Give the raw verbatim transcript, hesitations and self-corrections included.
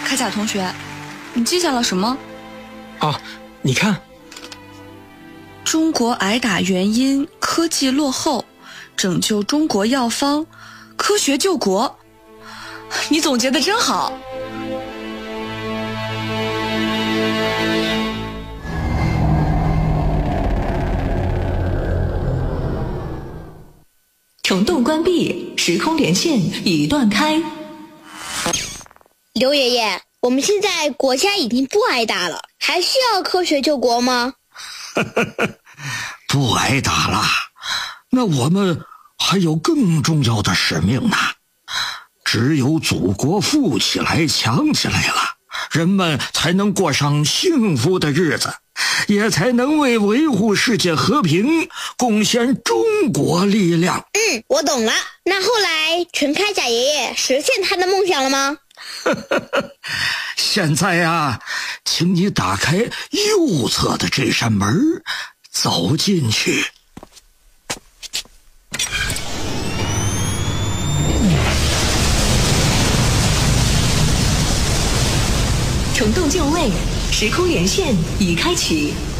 铠甲同学，你记下了什么？ 啊，你看， 中国挨打原因：科技落后，拯救中国药方，科学救国。你总结得真好。 虫洞关闭，时空连线已断开。 刘爷爷，我们现在国家已经不挨打了，还需要科学救国吗？ 不挨打了，那我们还有更重要的使命呢。只有祖国富起来、强起来了，人们才能过上幸福的日子，也才能为维护世界和平贡献中国力量。 嗯，我懂了。那后来全铠甲爷爷实现他的梦想了吗？ 现在啊，请你打开右侧的这扇门，走进去。 虫洞就位，时空连线已开启。